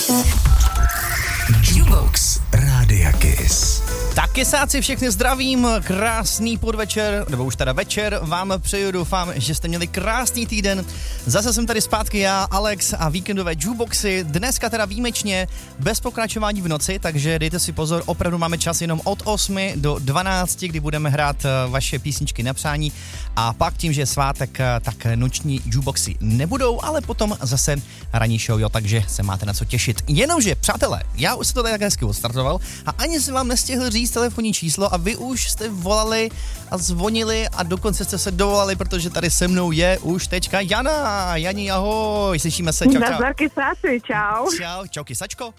Jukebox Rádia Kiss. Tak kysáci, všechny zdravím, krásný podvečer, nebo už teda večer vám přeju, doufám, že jste měli krásný týden. Zase jsem tady zpátky já, Alex a víkendové jukeboxy, dneska teda výjimečně bez pokračování v noci, takže dejte si pozor, opravdu máme čas jenom od 8 do 12, kdy budeme hrát vaše písničky na přání a pak tím, že je svátek, tak noční jukeboxy nebudou, ale potom zase ranní show, jo, takže se máte na co těšit. Jenomže, přátelé, já už se to tak hezky odstartoval a ani jsem vám nestihl říct telefonní číslo a vy už jste volali a zvonili a dokonce jste se dovolali, protože tady se mnou je už teďka Jana. Jani, ahoj, slyšíme se, čau. Nazdar kysáci, čau. Čau kysačko.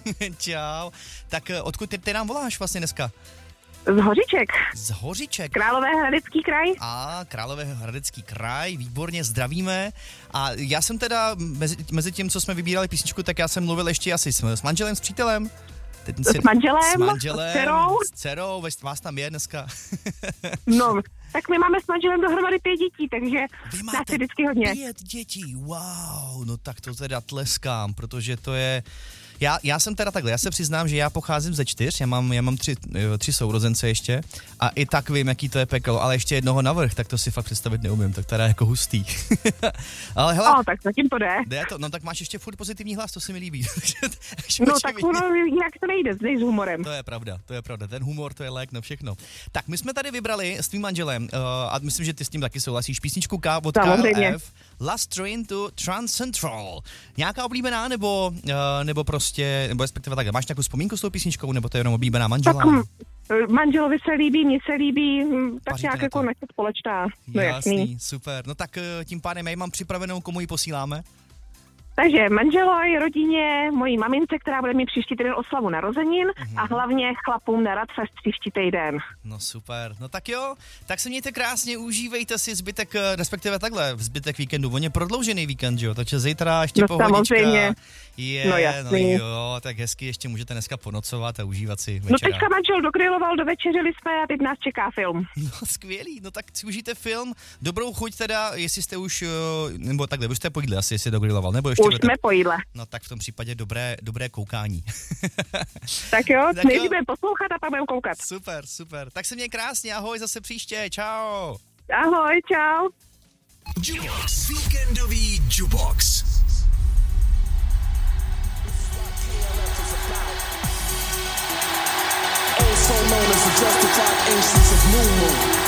Čau. Tak odkud ty nám voláš vlastně dneska? Z Hořiček. Z Hořiček. Královéhradecký kraj. A Královéhradecký kraj, výborně, zdravíme. A já jsem teda, mezi tím, co jsme vybírali písničku, tak já jsem mluvil ještě asi s manželem, s přítelem. S manželem, s dcerou, vás tam je dneska. No, tak my máme s manželem dohromady 5 dětí, takže nás je vždycky hodně. 5 dětí, wow, no tak to teda tleskám, protože to je... Já jsem teda takhle, já se přiznám, že já pocházím ze 4, já mám 3 sourozence ještě a i tak vím, jaký to je peklo, ale ještě jednoho navrch, tak to si fakt představit neumím, tak teda jako hustý. Ale hele... tak zatím to jde. Jde to, no tak máš ještě furt pozitivní hlas, to se mi líbí. No tak jinak to nejde, s humorem. To je pravda, ten humor, to je lék na všechno. Tak my jsme tady vybrali s tvým manželem a myslím, že ty s tím taky souhlasíš, písničku K od KLF, Last Train to Trans Central. Nějaká oblíbená, nebo respektive takhle, máš nějakou vzpomínku s tou písničkou, nebo to je jenom oblíbená manžela? Tak manželovi se líbí, mně se líbí, tak nějak jako naše společná. No jasný, super. No tak tím pádem já ji mám připravenou, komu ji posíláme? Takže manželovi, rodině, mojí mamince, která bude mít příští týden oslavu narozenin a hlavně chlapům na Radfest příští týden. No super, no tak jo, tak se mějte krásně, užívejte si zbytek, respektive takhle, zbytek víkendu, on je prodloužený víkend, jo, takže zítra ještě pohodička. Samozřejmě. No jo, tak hezky ještě můžete dneska ponocovat a užívat si večera. No teďka manžel dogriloval, dovečeřili jsme a teď nás čeká film. No skvělý, no tak si užijte film, dobrou chuť teda, jestli jste už, nebo takhle, už jste pojídli asi, jestli dogriloval, nebo ještě... Už jsme po jídle. No tak v tom případě dobré koukání. Tak jo, nejdřív budeme poslouchat a pak budeme koukat. Super. Tak se měj krásně, ahoj, zase příště, čau. Ahoj, čau. Jukebox, víkendový Jukebox. Also known as the justified ancients of New Moon.